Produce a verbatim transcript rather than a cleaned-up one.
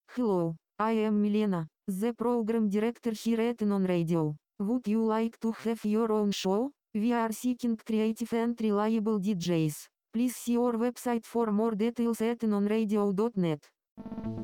Hello, I am Milena, the program director here at Non Radio. Would you like to have your own show? We are seeking creative and reliable D Js. Please see our website for more details at non radio dot net.